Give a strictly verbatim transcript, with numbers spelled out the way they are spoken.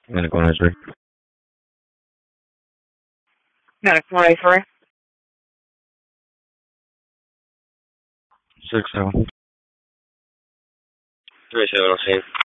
Medical history. Medical history. Six seven. Three seven, I'll see.